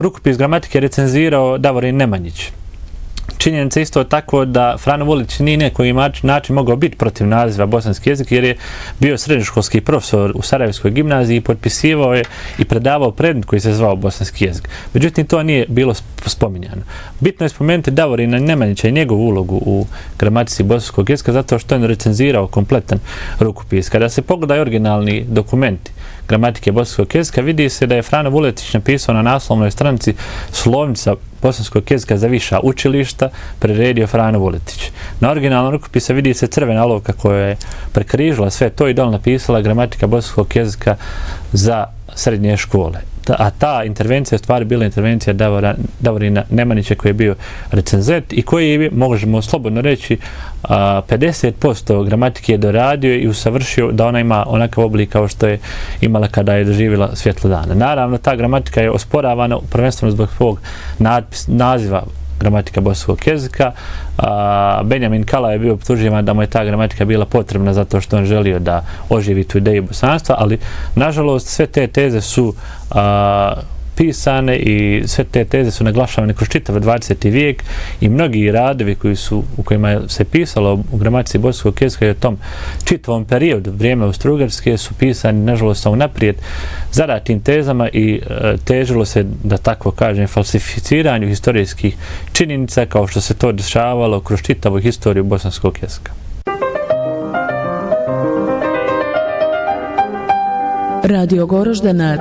Rukopis gramatike je recenzirao Davorin Nemanjić. Činjenica isto tako da Frano Vulić nije nekoj način mogao biti protiv naziva bosanski jezik jer je bio srednjoškolski profesor u Sarajevskoj gimnaziji i potpisivao je i predavao predmet koji se zvao bosanski jezik. Međutim, to nije bilo spominjano. Bitno je spomenuti Davorina Nemanjića i njegovu ulogu u gramatici bosanskog jezika zato što je recenzirao kompletan rukopis. Kada se pogledaju originalni dokumenti gramatike bosanskog jezika, vidi se da je Frano Vulić napisao na naslovnoj stranici slovnica bosanskog jezika za viša učilišta, priredio Frano Vuletić. Na originalnom rukopisu vidi se crvena olovka koja je prekrižila sve to i dole napisala gramatika bosanskog jezika za srednje škole. A ta intervencija je stvari bila intervencija Davorina Nemanjića koji je bio recenzent i koji je, možemo slobodno reći, 50% gramatike je doradio i usavršio da ona ima onakav oblik kao što je imala kada je doživjela svjetlo dana. Naravno, ta gramatika je osporavana prvenstveno zbog svog naziva gramatika bosanskog jezika. Benjamin Kala je bio optuživan da mu je ta gramatika bila potrebna zato što on želio da oživi tu ideju bosanstva, ali nažalost sve te teze su pisane i sve te teze su naglašavane kroz čitav 20. vijek i mnogi radovi u kojima se pisalo u gramatici bosanskog jezika i o tom čitavom periodu vrijeme Austro-Ugarske su pisani nažalost unaprijed zadatim tezama i težilo se, da tako kažem, falsificiranju historijskih činjenica kao što se to dešavalo kroz čitavu historiju bosanskog jezika. Radio Goroždana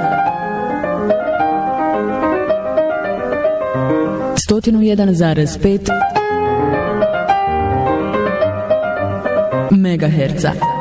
101,5 megaherca.